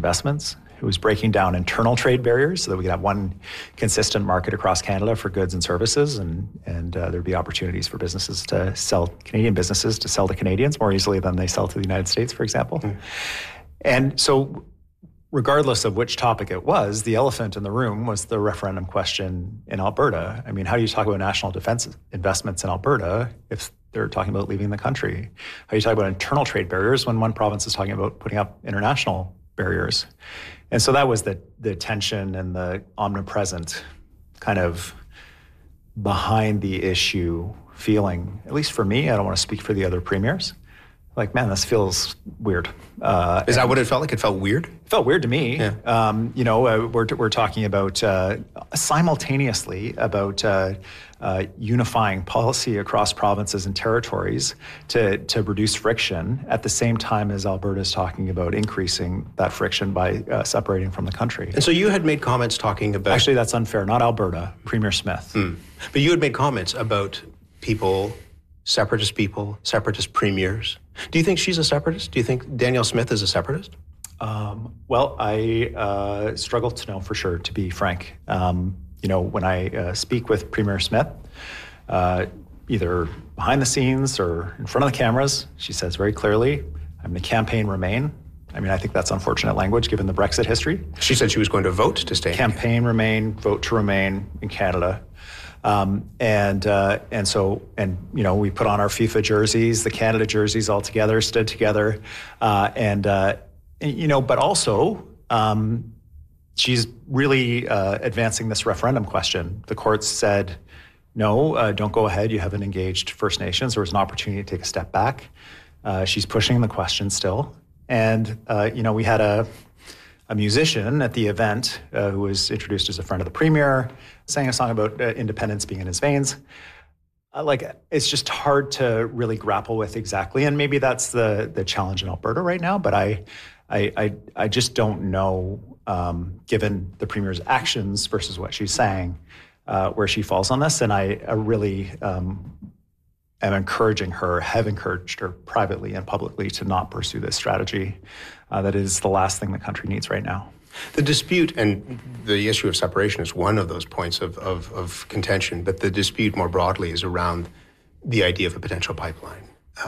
investments. It was breaking down internal trade barriers so that we could have one consistent market across Canada for goods and services, and there'd be opportunities for businesses to sell, Canadian businesses to sell to Canadians more easily than they sell to the United States, for example. Mm. And so regardless of which topic it was, the elephant in the room was the referendum question in Alberta. I mean, how do you talk about national defense investments in Alberta if they're talking about leaving the country? How do you talk about internal trade barriers when one province is talking about putting up international barriers? And so that was the tension and the omnipresent kind of behind the issue feeling, at least for me. I don't want to speak for the other premiers. Like, man, this feels weird. Is that what it felt like? It felt weird? It felt weird to me. Yeah. We're talking about simultaneously about unifying policy across provinces and territories to reduce friction at the same time as Alberta is talking about increasing that friction by separating from the country. And so you had made comments talking about... Actually, that's unfair. Not Alberta, Premier Smith. But you had made comments about people, separatist premiers. Do you think she's a separatist? Do you think Danielle Smith is a separatist? Well, I struggle to know for sure, to be frank. When I speak with Premier Smith, either behind the scenes or in front of the cameras, she says very clearly, I'm going to campaign Remain. I mean, I think that's unfortunate language given the Brexit history. She said she was going to vote to stay. Campaign Remain, vote to remain in Canada. And we put on our FIFA jerseys, the Canada jerseys all together, stood together. But also, she's really advancing this referendum question. The courts said, no, don't go ahead. You haven't engaged First Nations. There was an opportunity to take a step back. She's pushing the question still. And, we had a musician at the event who was introduced as a friend of the Premier, sang a song about independence being in his veins. It's just hard to really grapple with exactly. And maybe that's the challenge in Alberta right now. But I just don't know, given the Premier's actions versus what she's saying, where she falls on this. And I really am have encouraged her privately and publicly to not pursue this strategy. That is the last thing the country needs right now. The dispute and the issue of separation is one of those points of contention, but the dispute more broadly is around the idea of a potential pipeline.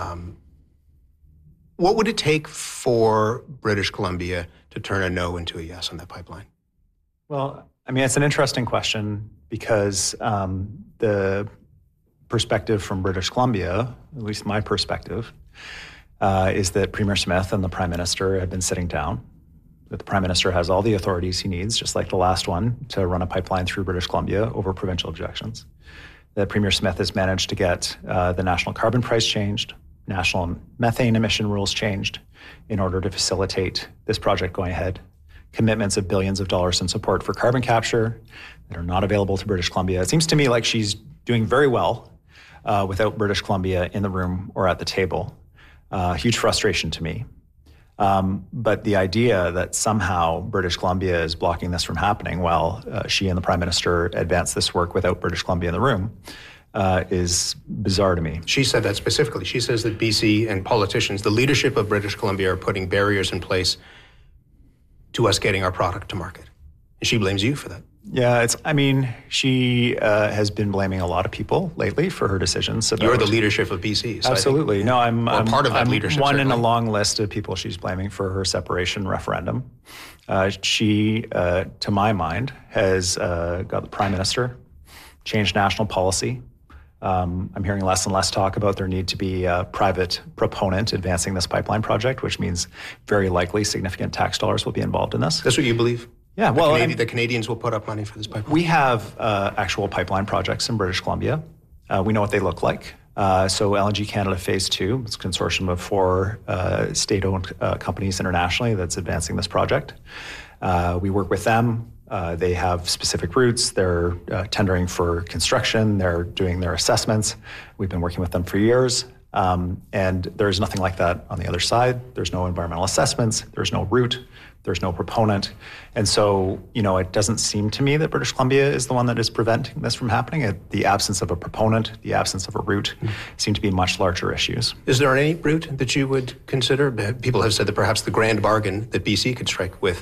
What would it take for British Columbia to turn a no into a yes on that pipeline? Well, I mean, it's an interesting question because the perspective from British Columbia, at least my perspective, is that Premier Smith and the Prime Minister have been sitting down, that the Prime Minister has all the authorities he needs, just like the last one, to run a pipeline through British Columbia over provincial objections, that Premier Smith has managed to get the national carbon price changed, national methane emission rules changed in order to facilitate this project going ahead, commitments of billions of dollars in support for carbon capture that are not available to British Columbia. It seems to me like she's doing very well without British Columbia in the room or at the table. Huge frustration to me. But the idea that somehow British Columbia is blocking this from happening while she and the Prime Minister advance this work without British Columbia in the room is bizarre to me. She said that specifically. She says that BC and politicians, the leadership of British Columbia, are putting barriers in place to us getting our product to market. And she blames you for that. Yeah, she has been blaming a lot of people lately for her decisions. You're the leadership of BC. So absolutely. I'm part of that leadership. One in a long list of people she's blaming for her separation referendum. She, to my mind, has got the Prime Minister, changed national policy. I'm hearing less and less talk about there need to be a private proponent advancing this pipeline project, which means very likely significant tax dollars will be involved in this. That's what you believe? Yeah, the Canadians will put up money for this pipeline. We have actual pipeline projects in British Columbia. We know what they look like. So LNG Canada Phase 2, it's a consortium of 4 state-owned companies internationally that's advancing this project. We work with them. They have specific routes. They're tendering for construction. They're doing their assessments. We've been working with them for years. And there's nothing like that on the other side. There's no environmental assessments. There's no route. There's no proponent. And so, it doesn't seem to me that British Columbia is the one that is preventing this from happening. The absence of a proponent, the absence of a route seem to be much larger issues. Is there any route that you would consider? People have said that perhaps the grand bargain that BC could strike with